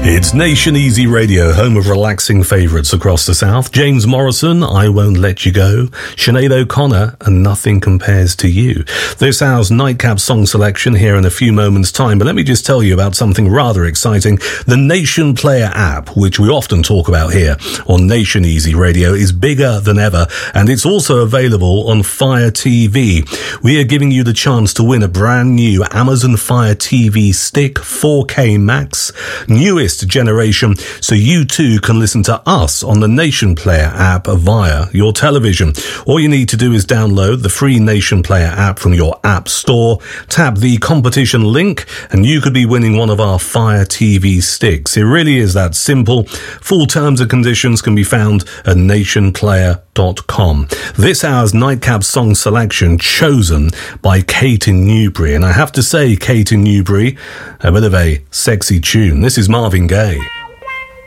It's Nation Easy Radio, home of relaxing favourites across the South. James Morrison, I Won't Let You Go. Sinead O'Connor, and Nothing Compares to You. This hour's nightcap song selection here in a few moments' time, but let me just tell you about something rather exciting. The Nation Player app, which we often talk about here on Nation Easy Radio, is bigger than ever, and it's also available on Fire TV. We are giving you the chance to win a brand new Amazon Fire TV Stick 4K Max, newest generation, so you too can listen to us on the Nation Player app via your television. All you need to do is download the free Nation Player app from your app store, tap the competition link, and you could be winning one of our Fire TV sticks. It really is that simple. Full terms and conditions can be found at nationplayer.com. This hour's nightcap song selection chosen by Kate in Newbury, and I have to say, Kate in Newbury, a bit of a sexy tune. This is Marvin Gaye.